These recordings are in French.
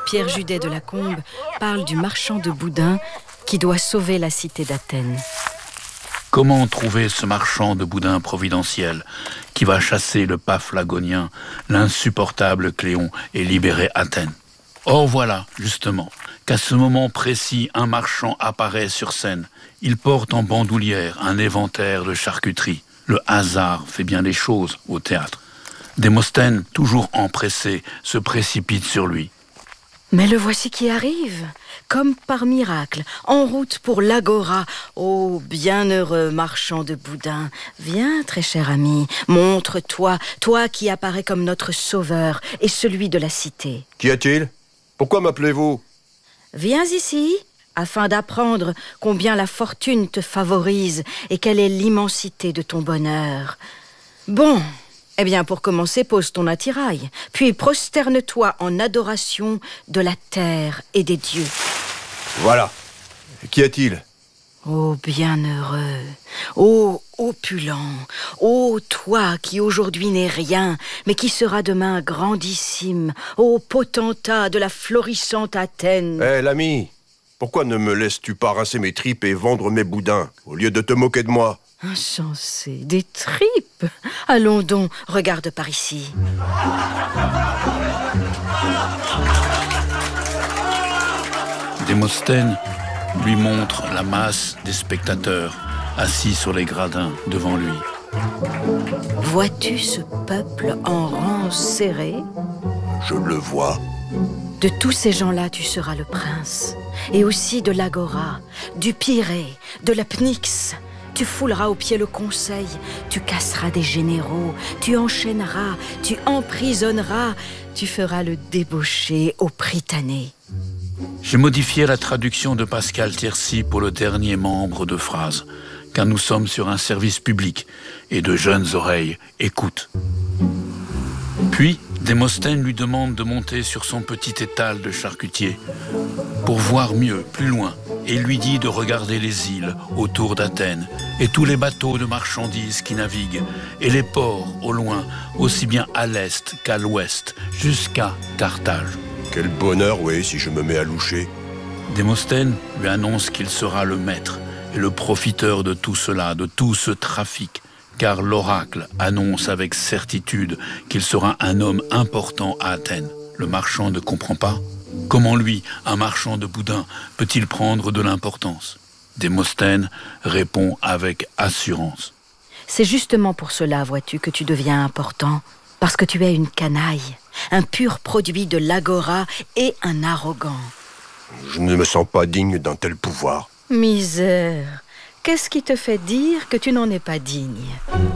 Pierre Judet de Lacombe parle du marchand de boudin qui doit sauver la cité d'Athènes. Comment trouver ce marchand de boudin providentiel qui va chasser le Paphlagonien, l'insupportable Cléon, et libérer Athènes? Or voilà, justement, qu'à ce moment précis, un marchand apparaît sur scène. Il porte en bandoulière un éventaire de charcuterie. Le hasard fait bien les choses au théâtre. Démosthène, toujours empressé, se précipite sur lui. Mais le voici qui arrive, comme par miracle, en route pour l'agora. Ô bienheureux marchand de boudin, viens, très cher ami, montre-toi, toi qui apparais comme notre sauveur et celui de la cité. Qu'y a-t-il? Pourquoi m'appelez-vous? Viens ici, afin d'apprendre combien la fortune te favorise et quelle est l'immensité de ton bonheur. Bon, eh bien, pour commencer, pose ton attirail, puis prosterne-toi en adoration de la terre et des dieux. Voilà. Qu'y a-t-il? Ô bienheureux, ô opulent, ô toi qui aujourd'hui n'es rien, mais qui sera demain grandissime, ô potentat de la florissante Athènes. Hé, l'ami, pourquoi ne me laisses-tu pas rincer mes tripes et vendre mes boudins, au lieu de te moquer de moi? Insensé, des tripes? Allons donc, regarde par ici. Démosthène lui montre la masse des spectateurs assis sur les gradins devant lui. Vois-tu ce peuple en rang serré? Je le vois. De tous ces gens-là, tu seras le prince. Et aussi de l'agora, du Pirée, de la Pnyx. Tu fouleras aux pieds le conseil, tu casseras des généraux, tu enchaîneras, tu emprisonneras, tu feras le débauché au Prytanée. J'ai modifié la traduction de Pascal Tercy pour le dernier membre de phrase, car nous sommes sur un service public et de jeunes oreilles écoutent. Puis, Démosthène lui demande de monter sur son petit étal de charcutier pour voir mieux, plus loin, et lui dit de regarder les îles autour d'Athènes et tous les bateaux de marchandises qui naviguent et les ports au loin, aussi bien à l'est qu'à l'ouest, jusqu'à Carthage. Quel bonheur, oui, si je me mets à loucher. Démosthène lui annonce qu'il sera le maître et le profiteur de tout cela, de tout ce trafic, car l'oracle annonce avec certitude qu'il sera un homme important à Athènes. Le marchand ne comprend pas. Comment lui, un marchand de boudin, peut-il prendre de l'importance? Démosthène répond avec assurance. C'est justement pour cela, vois-tu, que tu deviens important, parce que tu es une canaille, un pur produit de l'agora et un arrogant. Je ne me sens pas digne d'un tel pouvoir. Misère! Qu'est-ce qui te fait dire que tu n'en es pas digne?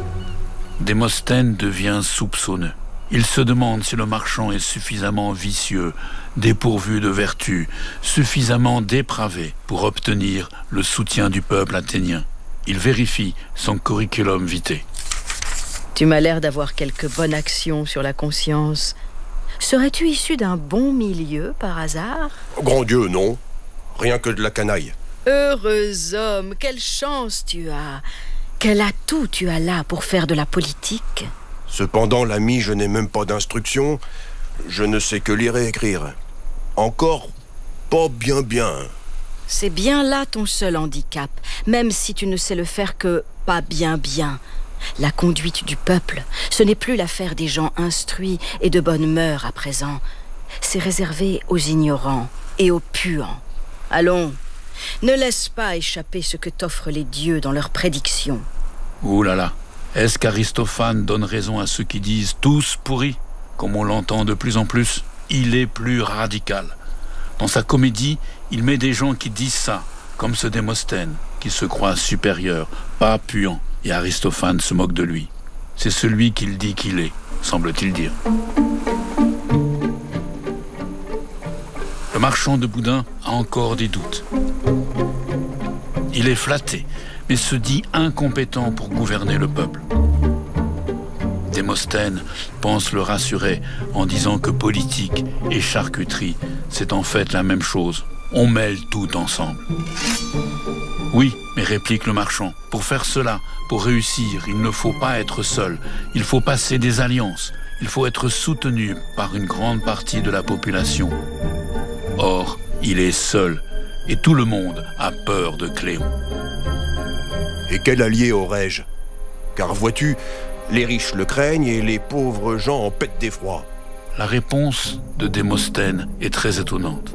Démosthène devient soupçonneux. Il se demande si le marchand est suffisamment vicieux, dépourvu de vertu, suffisamment dépravé pour obtenir le soutien du peuple athénien. Il vérifie son curriculum vitae. Tu m'as l'air d'avoir quelques bonnes actions sur la conscience. Serais-tu issu d'un bon milieu par hasard? Grand Dieu, non. Rien que de la canaille. Heureux homme, quelle chance tu as! Quel atout tu as là pour faire de la politique? Cependant, l'ami, je n'ai même pas d'instruction. Je ne sais que lire et écrire. Encore pas bien. C'est bien là ton seul handicap, même si tu ne sais le faire que pas bien. La conduite du peuple, ce n'est plus l'affaire des gens instruits et de bonne mœurs à présent. C'est réservé aux ignorants et aux puants. Allons, ne laisse pas échapper ce que t'offrent les dieux dans leurs prédictions. Ouh là là, est-ce qu'Aristophane donne raison à ceux qui disent tous pourris, comme on l'entend de plus en plus? Il est plus radical. Dans sa comédie, il met des gens qui disent ça, comme ce Démosthène, qui se croit supérieur, pas puant, et Aristophane se moque de lui. C'est celui qu'il dit qu'il est, semble-t-il dire. Le marchand de boudin a encore des doutes. Il est flatté, mais se dit incompétent pour gouverner le peuple. Démosthène pense le rassurer en disant que politique et charcuterie, c'est en fait la même chose. On mêle tout ensemble. Oui, mais réplique le marchand, pour faire cela, pour réussir, il ne faut pas être seul. Il faut passer des alliances. Il faut être soutenu par une grande partie de la population. Or, il est seul, et tout le monde a peur de Cléon. Et quel allié aurais-je? Car vois-tu, les riches le craignent et les pauvres gens en pètent d'effroi. La réponse de Démosthène est très étonnante.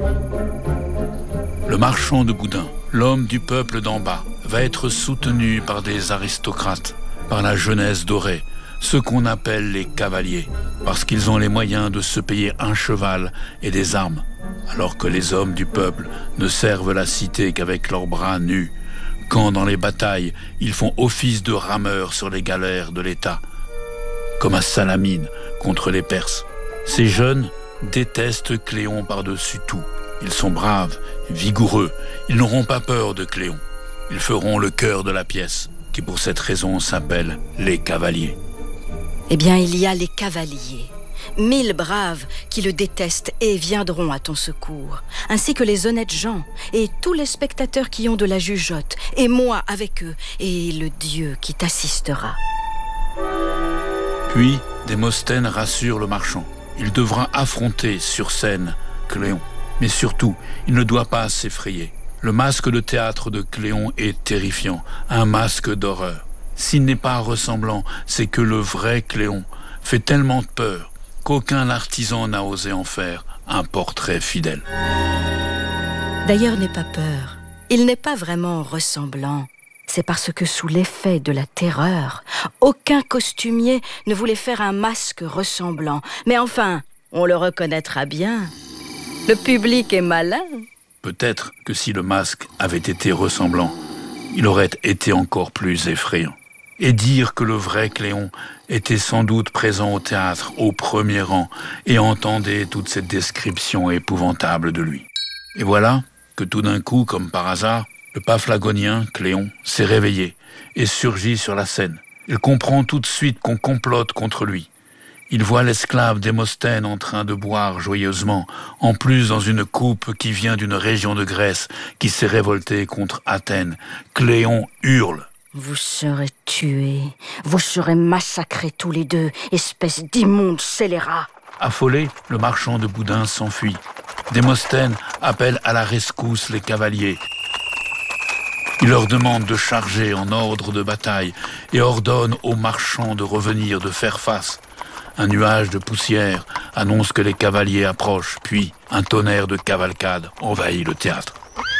Le marchand de boudin, l'homme du peuple d'en bas, va être soutenu par des aristocrates, par la jeunesse dorée, ceux qu'on appelle les cavaliers, parce qu'ils ont les moyens de se payer un cheval et des armes, alors que les hommes du peuple ne servent la cité qu'avec leurs bras nus, quand dans les batailles, ils font office de rameurs sur les galères de l'État, comme à Salamine contre les Perses. Ces jeunes détestent Cléon par-dessus tout. Ils sont braves, vigoureux, ils n'auront pas peur de Cléon. Ils feront le cœur de la pièce, qui pour cette raison s'appelle les cavaliers. Eh bien, il y a les cavaliers. 1000 braves qui le détestent et viendront à ton secours, ainsi que les honnêtes gens et tous les spectateurs qui ont de la jugeote, et moi avec eux, et le Dieu qui t'assistera. Puis, Démosthène rassure le marchand. Il devra affronter sur scène Cléon. Mais surtout, il ne doit pas s'effrayer. Le masque de théâtre de Cléon est terrifiant, un masque d'horreur. S'il n'est pas ressemblant, c'est que le vrai Cléon fait tellement de peur qu'aucun artisan n'a osé en faire un portrait fidèle. D'ailleurs, n'aie pas peur. Il n'est pas vraiment ressemblant. C'est parce que sous l'effet de la terreur, aucun costumier ne voulait faire un masque ressemblant. Mais enfin, on le reconnaîtra bien. Le public est malin. Peut-être que si le masque avait été ressemblant, il aurait été encore plus effrayant. Et dire que le vrai Cléon était sans doute présent au théâtre au premier rang et entendait toute cette description épouvantable de lui. Et voilà que tout d'un coup, comme par hasard, le Paphlagonien, Cléon, s'est réveillé et surgit sur la scène. Il comprend tout de suite qu'on complote contre lui. Il voit l'esclave Démosthène en train de boire joyeusement, en plus dans une coupe qui vient d'une région de Grèce qui s'est révoltée contre Athènes. Cléon hurle. Vous serez tués, vous serez massacrés tous les deux, espèce d'immondes scélérats. Affolé, le marchand de boudin s'enfuit. Démosthène appelle à la rescousse les cavaliers. Il leur demande de charger en ordre de bataille et ordonne aux marchands de revenir, de faire face. Un nuage de poussière annonce que les cavaliers approchent, puis un tonnerre de cavalcade envahit le théâtre.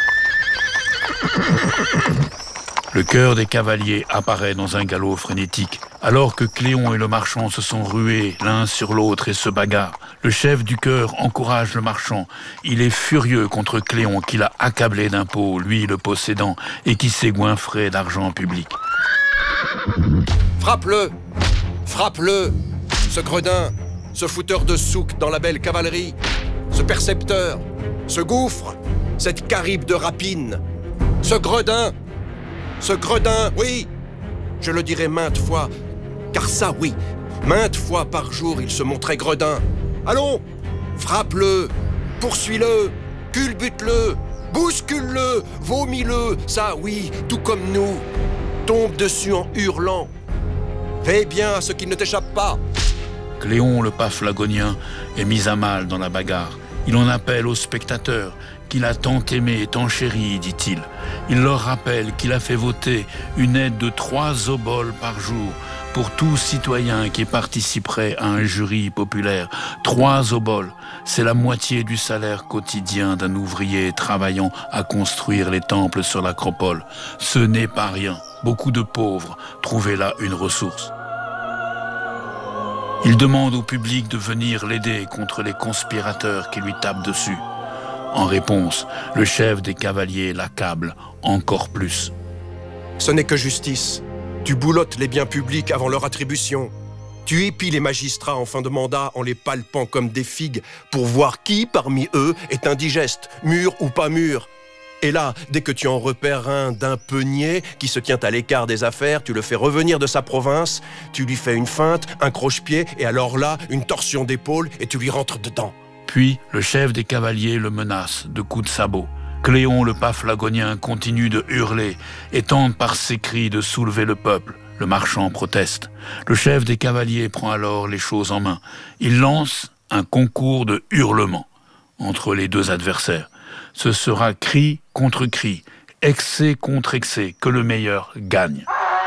Le cœur des cavaliers apparaît dans un galop frénétique. Alors que Cléon et le marchand se sont rués l'un sur l'autre et se bagarrent, le chef du chœur encourage le marchand. Il est furieux contre Cléon qui l'a accablé d'impôts, lui le possédant, et qui s'est goinfré d'argent public. Frappe-le! Frappe-le! Ce gredin, ce fouteur de souk dans la belle cavalerie, ce percepteur, ce gouffre, cette caribe de rapine, ce gredin, oui, je le dirai maintes fois, car ça, oui, maintes fois par jour, il se montrait gredin. Allons, frappe-le, poursuis-le, culbute-le, bouscule-le, vomis-le, ça, oui, tout comme nous. Tombe dessus en hurlant. Veille bien à ce qu'il ne t'échappe pas. Cléon, le Paphlagonien, est mis à mal dans la bagarre. Il en appelle aux spectateurs qu'il a tant aimé et tant chéri, dit-il. Il leur rappelle qu'il a fait voter une aide de 3 oboles par jour pour tout citoyen qui participerait à un jury populaire. 3 oboles, c'est la moitié du salaire quotidien d'un ouvrier travaillant à construire les temples sur l'acropole. Ce n'est pas rien. Beaucoup de pauvres trouvaient là une ressource. Il demande au public de venir l'aider contre les conspirateurs qui lui tapent dessus. En réponse, le chef des cavaliers l'accable encore plus. Ce n'est que justice. Tu boulottes les biens publics avant leur attribution. Tu épies les magistrats en fin de mandat en les palpant comme des figues pour voir qui parmi eux est indigeste, mûr ou pas mûr. Et là, dès que tu en repères un d'un peu niais qui se tient à l'écart des affaires, tu le fais revenir de sa province, tu lui fais une feinte, un croche-pied, et alors là, une torsion d'épaule, et tu lui rentres dedans. Puis, le chef des cavaliers le menace de coups de sabot. Cléon, le Paphlagonien, continue de hurler et tente par ses cris de soulever le peuple. Le marchand proteste. Le chef des cavaliers prend alors les choses en main. Il lance un concours de hurlements. entre les deux adversaires. Ce sera cri contre cri, excès contre excès, que le meilleur gagne.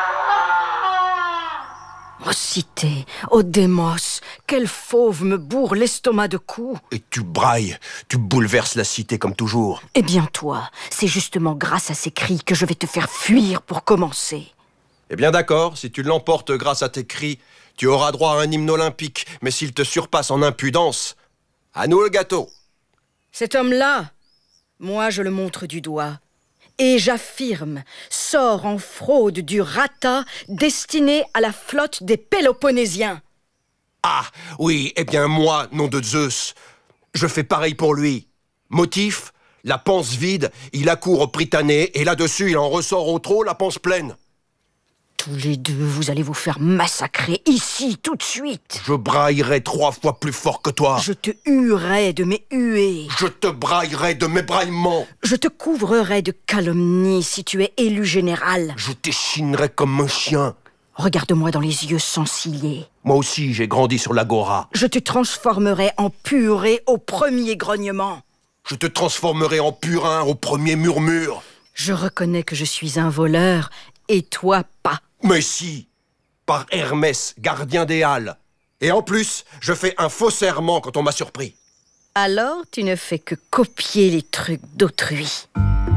Ô cité, ô démos, quel fauve me bourre l'estomac de coups. Et tu brailles, tu bouleverses la cité comme toujours. Eh bien toi, c'est justement grâce à ces cris que je vais te faire fuir pour commencer. Eh bien d'accord, si tu l'emportes grâce à tes cris, tu auras droit à un hymne olympique. Mais s'il te surpasse en impudence, à nous le gâteau. Cet homme-là, moi je le montre du doigt. Et j'affirme, sort en fraude du rata destiné à la flotte des Péloponnésiens. Ah, oui, eh bien moi, nom de Zeus, je fais pareil pour lui. Motif, la panse vide, il accourt au Prytanée, et là-dessus, il en ressort au trot, la panse pleine. Tous les deux, vous allez vous faire massacrer ici, tout de suite. Je braillerai 3 fois plus fort que toi. Je te huerai de mes huées. Je te braillerai de mes braillements. Je te couvrerai de calomnies si tu es élu général. Je t'échinerai comme un chien. Regarde-moi dans les yeux sans ciller. Moi aussi, j'ai grandi sur l'agora. Je te transformerai en purée au premier grognement. Je te transformerai en purin au premier murmure. Je reconnais que je suis un voleur, et toi pas. Mais si, par Hermès, gardien des Halles. Et en plus, je fais un faux serment quand on m'a surpris. Alors tu ne fais que copier les trucs d'autrui.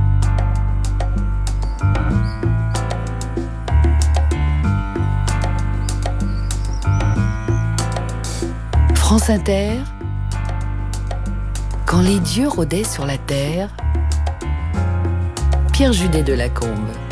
France Inter, quand les dieux rôdaient sur la terre, Pierre Judet de Lacombe.